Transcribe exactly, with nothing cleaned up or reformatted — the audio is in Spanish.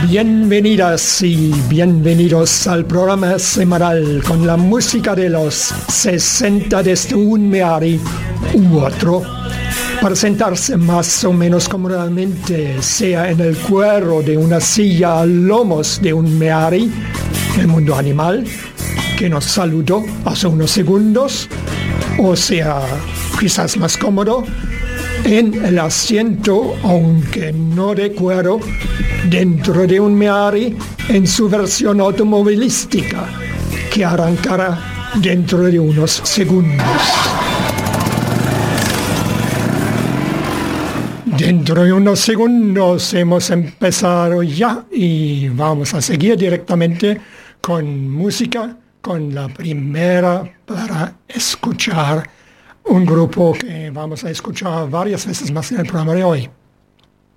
Bienvenidas y bienvenidos al programa semanal con la música de los sesenta desde un meari u otro. Para sentarse más o menos cómodamente, sea en el cuero de una silla a lomos de un meari, el mundo animal, que nos saludó hace unos segundos, o sea, quizás más cómodo, en el asiento, aunque no de cuero, dentro de un meari en su versión automovilística, que arrancará dentro de unos segundos. Dentro de unos segundos hemos empezado ya y vamos a seguir directamente con música, con la primera para escuchar un grupo que vamos a escuchar varias veces más en el programa de hoy.